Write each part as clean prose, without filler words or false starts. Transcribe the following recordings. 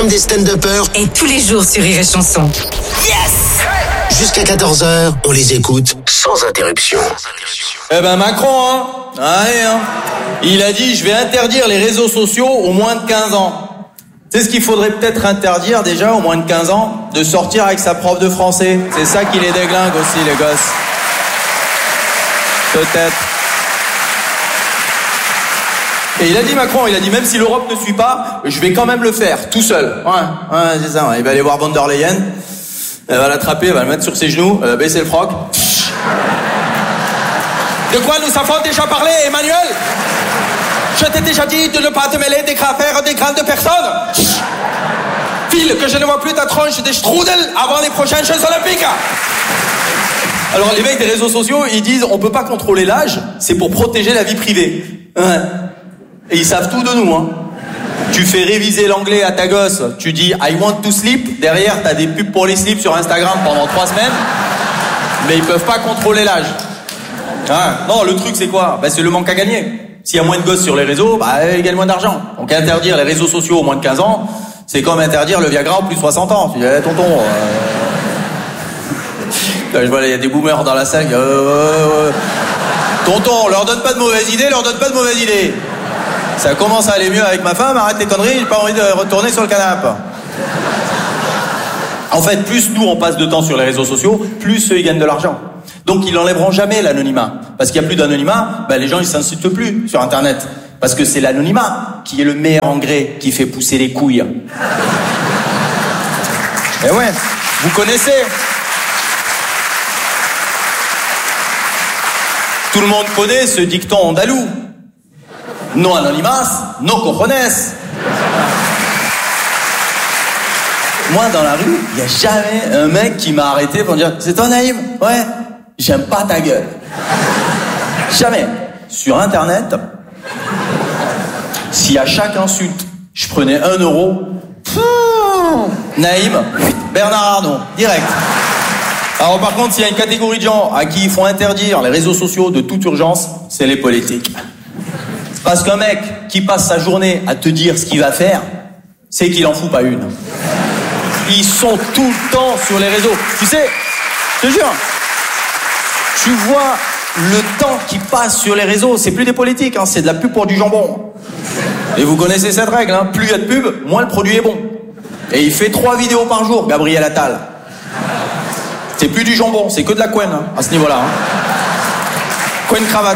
programme des stand-uppers. Et tous les jours sur Rire et Chanson. Yes! Jusqu'à 14h, on les écoute sans interruption. Eh ben Macron, allez, il a dit je vais interdire les réseaux sociaux aux moins de 15 ans. C'est ce qu'il faudrait peut-être interdire déjà aux moins de 15 ans, de sortir avec sa prof de français. C'est ça qui les déglingue aussi, les gosses. Peut-être. Et il a dit Macron, même si l'Europe ne suit pas, je vais quand même le faire, tout seul. Ouais, c'est ça. Il va aller voir von der Leyen, elle va l'attraper, elle va le mettre sur ses genoux, elle va baisser le froc. De quoi nous avons déjà parlé, Emmanuel? Je t'ai déjà dit de ne pas te mêler des affaires des grandes personnes. File, que je ne vois plus ta tronche des strudel avant les prochaines Jeux Olympiques. Alors les mecs des réseaux sociaux, ils disent on peut pas contrôler l'âge, c'est pour protéger la vie privée. Ouais. Et ils savent tout de nous, Tu fais réviser l'anglais à ta gosse, tu dis I want to sleep, derrière t'as des pubs pour les slips sur Instagram pendant 3 semaines, mais ils peuvent pas contrôler l'âge. Non, le truc c'est quoi? C'est le manque à gagner. S'il y a moins de gosses sur les réseaux, ils gagnent moins d'argent. Donc interdire les réseaux sociaux aux moins de 15 ans, c'est comme interdire le Viagra aux plus de 60 ans. Tu dis, tonton... Je vois, il y a des boomers dans la salle. Tonton, leur donne pas de mauvaises idées, Ça commence à aller mieux avec ma femme, arrête tes conneries, j'ai pas envie de retourner sur le canapé. En fait, plus nous on passe de temps sur les réseaux sociaux, plus eux ils gagnent de l'argent. Donc ils n'enlèveront jamais l'anonymat. Parce qu'il n'y a plus d'anonymat, les gens ils s'insultent plus sur Internet. Parce que c'est l'anonymat qui est le meilleur engrais qui fait pousser les couilles. Eh ouais, vous connaissez. Tout le monde connaît ce dicton andalou. No anonymas, no cojones. Moi, dans la rue, il n'y a jamais un mec qui m'a arrêté pour me dire « C'est toi, Naïm ? Ouais, j'aime pas ta gueule. » Jamais. Sur Internet, si à chaque insulte, je prenais 1 euro, Naïm, Bernard Arnault, direct. Alors par contre, s'il y a une catégorie de gens à qui il faut interdire les réseaux sociaux de toute urgence, c'est les politiques. Parce qu'un mec qui passe sa journée à te dire ce qu'il va faire, c'est qu'il en fout pas une. Ils sont tout le temps sur les réseaux. Tu sais, je te jure, tu vois le temps qui passe sur les réseaux, c'est plus des politiques, c'est de la pub pour du jambon. Et vous connaissez cette règle, plus il y a de pub, moins le produit est bon. Et il fait 3 vidéos par jour, Gabriel Attal. C'est plus du jambon, c'est que de la couenne, à ce niveau-là. Couenne cravate.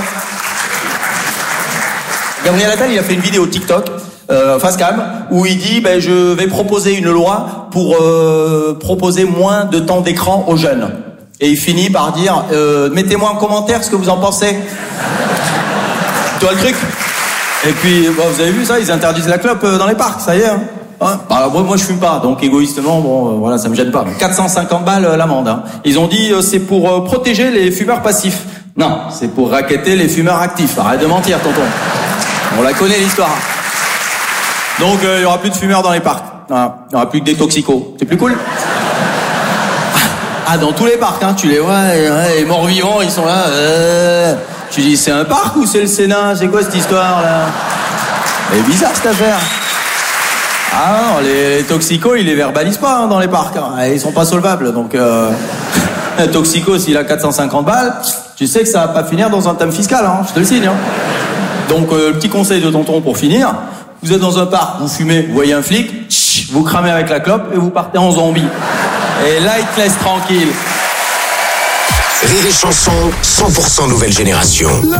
Gabriel Attal, il a fait une vidéo TikTok, face cam, où il dit je vais proposer une loi pour proposer moins de temps d'écran aux jeunes. Et il finit par dire mettez-moi en commentaire ce que vous en pensez. Tu vois le truc? Et puis vous avez vu ça, ils interdisent la clope dans les parcs, ça y est. Moi je fume pas, donc égoïstement voilà, ça me gêne pas. 450 balles l'amende. Ils ont dit c'est pour protéger les fumeurs passifs. Non, c'est pour racketter les fumeurs actifs. Arrête de mentir, tonton. On la connaît l'histoire. Donc il y aura plus de fumeurs dans les parcs. Il y aura plus que des toxicos. C'est plus cool. Dans tous les parcs, tu les vois, les morts-vivants, ils sont là. Tu dis, c'est un parc ou c'est le Sénat? C'est quoi cette histoire là? C'est bizarre cette affaire. Non, les toxicos, ils les verbalisent pas dans les parcs. Ils sont pas solvables, donc un toxico, s'il a 450 balles, tu sais que ça va pas finir dans un thème fiscal, je te le signe. Donc le petit conseil de tonton pour finir, vous êtes dans un parc, vous fumez, vous voyez un flic, vous cramez avec la clope et vous partez en zombie. Et là, il te laisse tranquille. Rire et Chanson, 100% nouvelle génération.